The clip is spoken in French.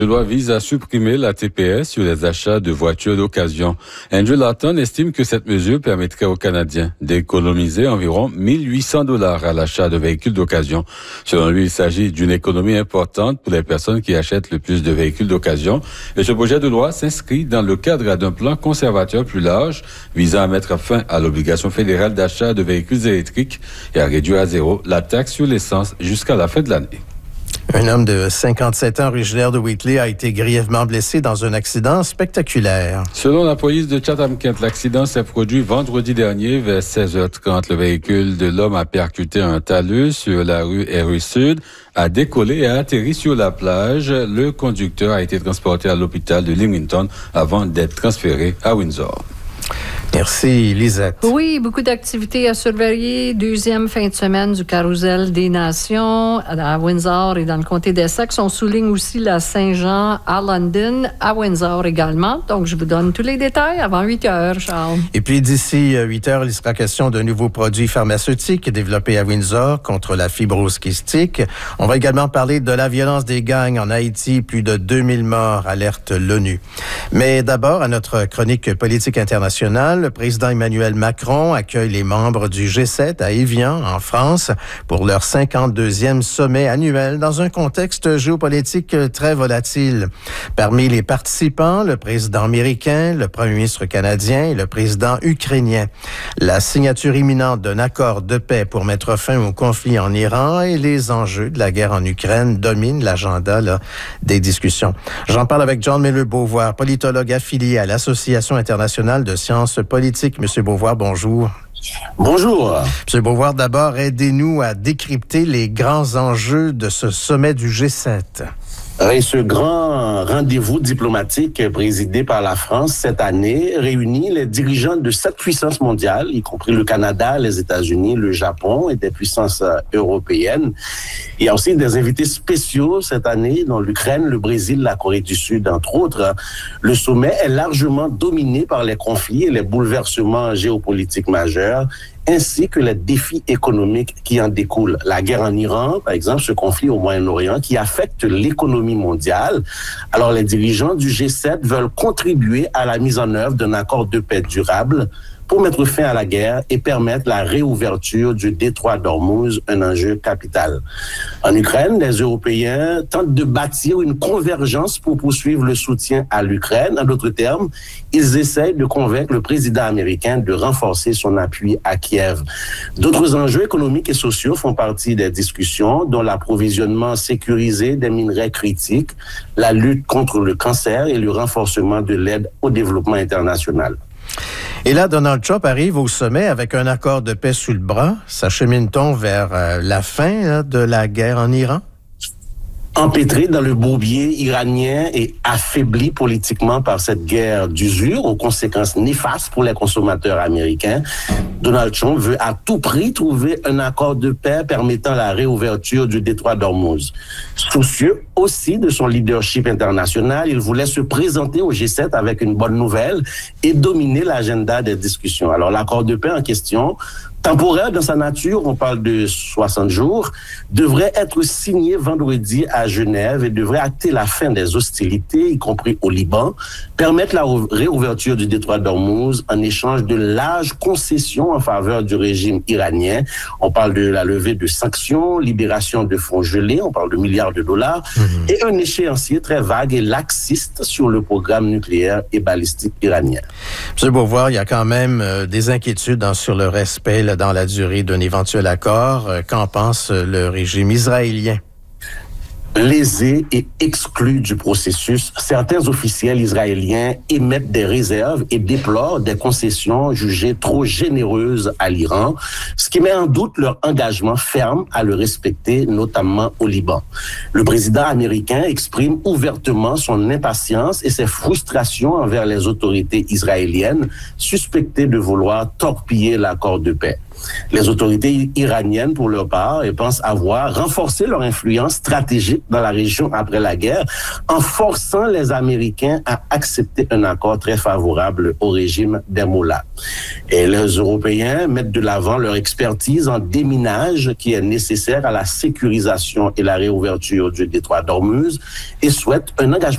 La loi vise à supprimer la TPS sur les achats de voitures d'occasion. Andrew Lawton estime que cette mesure permettrait aux Canadiens d'économiser environ $1,800 à l'achat de véhicules d'occasion. Selon lui, il s'agit d'une économie importante pour les personnes qui achètent le plus de véhicules d'occasion. Et ce projet de loi s'inscrit dans le cadre d'un plan conservateur plus large visant à mettre fin à l'obligation fédérale d'achat de véhicules électriques et à réduire à zéro la taxe sur l'essence jusqu'à la fin de l'année. Un homme de 57 ans originaire de Wheatley a été grièvement blessé dans un accident spectaculaire. Selon la police de Chatham-Kent, l'accident s'est produit vendredi dernier vers 16h30. Le véhicule de l'homme a percuté un talus sur la rue Erie Sud, a décollé et a atterri sur la plage. Le conducteur a été transporté à l'hôpital de Leamington avant d'être transféré à Windsor. Merci, Lisette. Oui, beaucoup d'activités à surveiller. Deuxième fin de semaine du Carrousel des Nations à Windsor et dans le comté d'Essex. On souligne aussi la Saint-Jean à London, à Windsor également. Donc, je vous donne tous les détails avant 8 heures, Charles. Et puis, d'ici 8 heures, il sera question d'un nouveau produit pharmaceutique développé à Windsor contre la fibrose kystique. On va également parler de la violence des gangs en Haïti. Plus de 2000 morts, alerte l'ONU. Mais d'abord, à notre chronique politique internationale, le président Emmanuel Macron accueille les membres du G7 à Évian, en France, pour leur 52e sommet annuel dans un contexte géopolitique très volatile. Parmi les participants, le président américain, le premier ministre canadien et le président ukrainien. La signature imminente d'un accord de paix pour mettre fin au conflit en Iran et les enjeux de la guerre en Ukraine dominent l'agenda des discussions. J'en parle avec John Miller-Beauvoir, politologue affilié à l'Association internationale de sciences politique. Monsieur Beauvoir, bonjour. Bonjour. Monsieur Beauvoir, d'abord, aidez-nous à décrypter les grands enjeux de ce sommet du G7. Et ce grand rendez-vous diplomatique présidé par la France cette année réunit les dirigeants de 7 puissances mondiales, y compris le Canada, les États-Unis, le Japon et des puissances européennes. Il y a aussi des invités spéciaux cette année dans l'Ukraine, le Brésil, la Corée du Sud, entre autres. Le sommet est largement dominé par les conflits et les bouleversements géopolitiques majeurs, ainsi que les défis économiques qui en découlent. La guerre en Iran, par exemple, ce conflit au Moyen-Orient qui affecte l'économie mondiale. Alors, les dirigeants du G7 veulent contribuer à la mise en œuvre d'un accord de paix durable pour mettre fin à la guerre et permettre la réouverture du détroit d'Ormuz, un enjeu capital. En Ukraine, les Européens tentent de bâtir une convergence pour poursuivre le soutien à l'Ukraine. En d'autres termes, ils essayent de convaincre le président américain de renforcer son appui à Kiev. D'autres enjeux économiques et sociaux font partie des discussions, dont l'approvisionnement sécurisé des minerais critiques, la lutte contre le cancer et le renforcement de l'aide au développement international. Et là, Donald Trump arrive au sommet avec un accord de paix sous le bras. S'achemine-t-on vers la fin de la guerre en Iran? Empêtré dans le bourbier iranien et affaibli politiquement par cette guerre d'usure aux conséquences néfastes pour les consommateurs américains, Donald Trump veut à tout prix trouver un accord de paix permettant la réouverture du détroit d'Ormuz. Soucieux aussi de son leadership international, il voulait se présenter au G7 avec une bonne nouvelle et dominer l'agenda des discussions. Alors l'accord de paix en question, temporaire dans sa nature, on parle de 60 jours, devrait être signé vendredi à Genève et devrait acter la fin des hostilités, y compris au Liban, permettre la réouverture du détroit d'Ormuz en échange de larges concessions en faveur du régime iranien. On parle de la levée de sanctions, libération de fonds gelés, on parle de milliards de dollars, et un échéancier très vague et laxiste sur le programme nucléaire et balistique iranien. M. Beauvoir, il y a quand même des inquiétudes sur le respect dans la durée d'un éventuel accord. Qu'en pense le régime israélien? Lésés et exclus du processus, certains officiels israéliens émettent des réserves et déplorent des concessions jugées trop généreuses à l'Iran, ce qui met en doute leur engagement ferme à le respecter, notamment au Liban. Le président américain exprime ouvertement son impatience et ses frustrations envers les autorités israéliennes, suspectées de vouloir torpiller l'accord de paix. Les autorités iraniennes, pour leur part, pensent avoir renforcé leur influence stratégique dans la région après la guerre en forçant les Américains à accepter un accord très favorable au régime des Mollahs. Et les Européens mettent de l'avant leur expertise en déminage qui est nécessaire à la sécurisation et la réouverture du détroit d'Ormuz et souhaitent un engagement